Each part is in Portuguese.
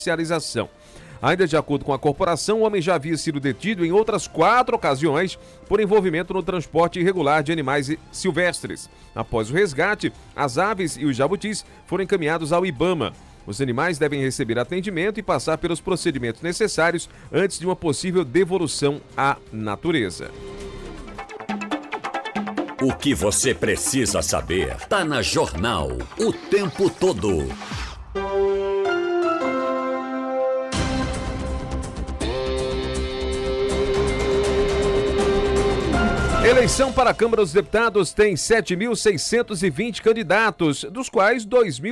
judicialização. Ainda de acordo com a corporação, o homem já havia sido detido em outras 4 ocasiões por envolvimento no transporte irregular de animais silvestres. Após o resgate, as aves e os jabutis foram encaminhados ao IBAMA. Os animais devem receber atendimento e passar pelos procedimentos necessários antes de uma possível devolução à natureza. O que você precisa saber está na Jornal o tempo todo. Eleição para a Câmara dos Deputados tem 7.620 candidatos, dos quais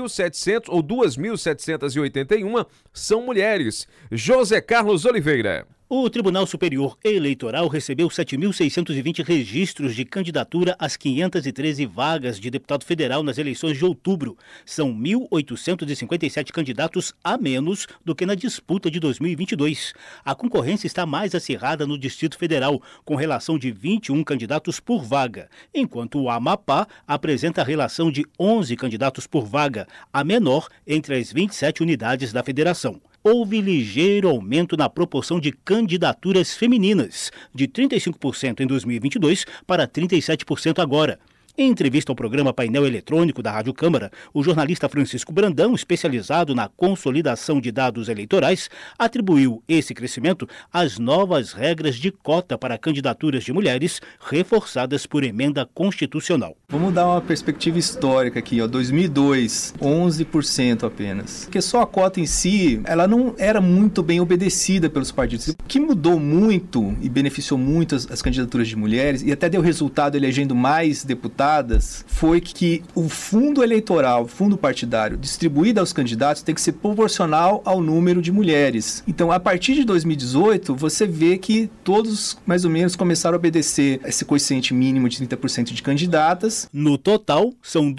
2.781 são mulheres. José Carlos Oliveira. O Tribunal Superior Eleitoral recebeu 7.620 registros de candidatura às 513 vagas de deputado federal nas eleições de outubro. São 1.857 candidatos a menos do que na disputa de 2022. A concorrência está mais acirrada no Distrito Federal, com relação de 21 candidatos por vaga, enquanto o Amapá apresenta a relação de 11 candidatos por vaga, a menor entre as 27 unidades da federação. Houve ligeiro aumento na proporção de candidaturas femininas, de 35% em 2022 para 37% agora. Em entrevista ao programa Painel Eletrônico da Rádio Câmara, o jornalista Francisco Brandão, especializado na consolidação de dados eleitorais, atribuiu esse crescimento às novas regras de cota para candidaturas de mulheres reforçadas por emenda constitucional. Vamos dar uma perspectiva histórica aqui, 2002, 11% apenas. Porque só a cota em si, ela não era muito bem obedecida pelos partidos. O que mudou muito e beneficiou muito as candidaturas de mulheres, e até deu resultado elegendo mais deputados, foi que o fundo eleitoral, fundo partidário, distribuído aos candidatos tem que ser proporcional ao número de mulheres. Então, a partir de 2018, você vê que todos, mais ou menos, começaram a obedecer esse quociente mínimo de 30% de candidatas. No total, são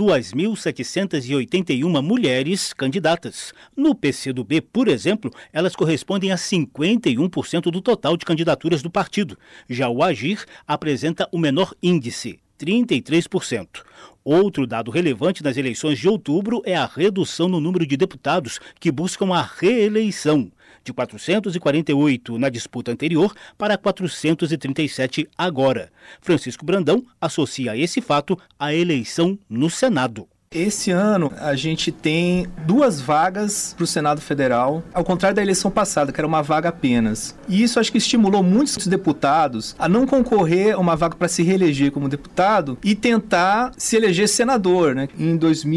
2.781 mulheres candidatas. No PCdoB, por exemplo, elas correspondem a 51% do total de candidaturas do partido. Já o Agir apresenta o menor índice, 33%. Outro dado relevante nas eleições de outubro é a redução no número de deputados que buscam a reeleição, de 448 na disputa anterior para 437 agora. Francisco Brandão associa esse fato à eleição no Senado. Esse ano, a gente tem 2 vagas para o Senado Federal, ao contrário da eleição passada, que era uma vaga apenas. E isso acho que estimulou muitos deputados a não concorrer a uma vaga para se reeleger como deputado e tentar se eleger senador, né? Em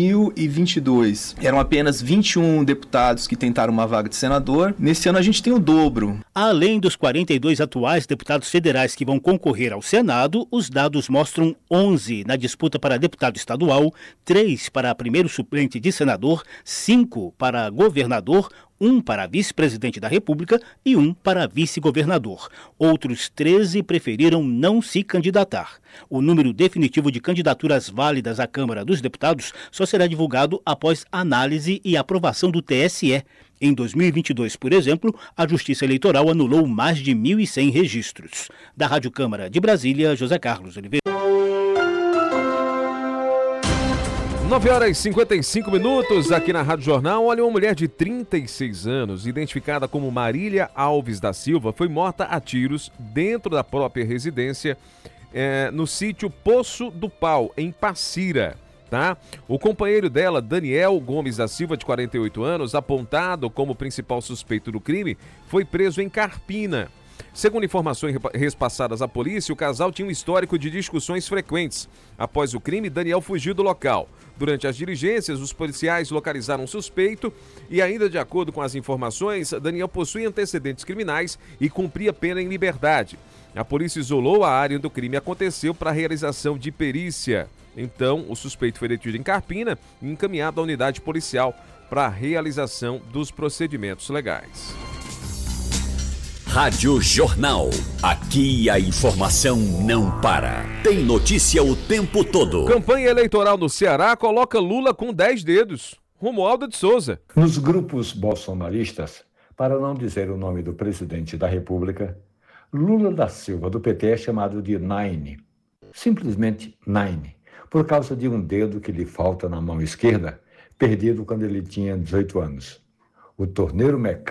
2022, eram apenas 21 deputados que tentaram uma vaga de senador. Nesse ano, a gente tem o dobro. Além dos 42 atuais deputados federais que vão concorrer ao Senado, os dados mostram 11 na disputa para deputado estadual, 3 para primeiro suplente de senador, 5 para governador, 1 para vice-presidente da República e 1 para vice-governador. Outros 13 preferiram não se candidatar. O número definitivo de candidaturas válidas à Câmara dos Deputados só será divulgado após análise e aprovação do TSE. Em 2022, por exemplo, a Justiça Eleitoral anulou mais de 1.100 registros. Da Rádio Câmara de Brasília, José Carlos Oliveira. 9h55 aqui na Rádio Jornal. Olha, uma mulher de 36 anos, identificada como Marília Alves da Silva, foi morta a tiros dentro da própria residência no sítio Poço do Pau, em Passira. Tá? O companheiro dela, Daniel Gomes da Silva, de 48 anos, apontado como principal suspeito do crime, foi preso em Carpina. Segundo informações repassadas à polícia, o casal tinha um histórico de discussões frequentes. Após o crime, Daniel fugiu do local. Durante as diligências, os policiais localizaram um suspeito e, ainda de acordo com as informações, Daniel possui antecedentes criminais e cumpria pena em liberdade. A polícia isolou a área onde o crime aconteceu para a realização de perícia. Então, o suspeito foi detido em Carpina e encaminhado à unidade policial para a realização dos procedimentos legais. Rádio Jornal. Aqui a informação não para. Tem notícia o tempo todo. Campanha eleitoral no Ceará coloca Lula com 10 dedos. Romualdo de Souza. Nos grupos bolsonaristas, para não dizer o nome do presidente da República, Lula da Silva, do PT, é chamado de Nine. Simplesmente Nine, por causa de um dedo que lhe falta na mão esquerda, perdido quando ele tinha 18 anos. O torneiro mecânico